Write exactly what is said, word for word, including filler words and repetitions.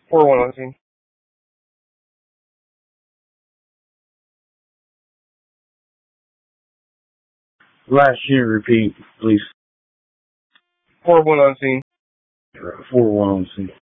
four one on scene. Last unit, repeat, please. four one on scene. four one on scene.